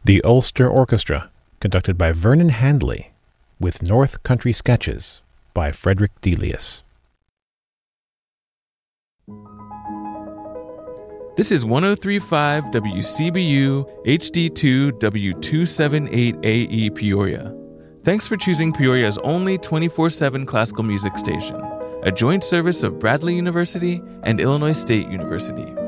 The Ulster Orchestra, conducted by Vernon Handley, with North Country Sketches by Frederick Delius. This is 103.5 WCBU HD2 W278AE Peoria. Thanks for choosing Peoria's only 24/7 classical music station, a joint service of Bradley University and Illinois State University.